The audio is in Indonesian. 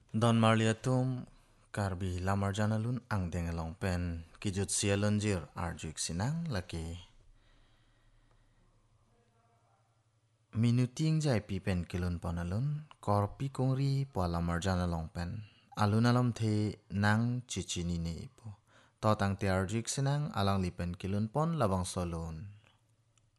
Don Marliatum karbi lamar janalun ang dengelong pen kijut sialonjir arjuk sinang laki. Minuting jai pi pen kilun ponalun korpi kongri po lamar janalong pen. Alun alam the nang cici ni ipo. Totang te arjuk sinang alang lipen kilun pon labang solun.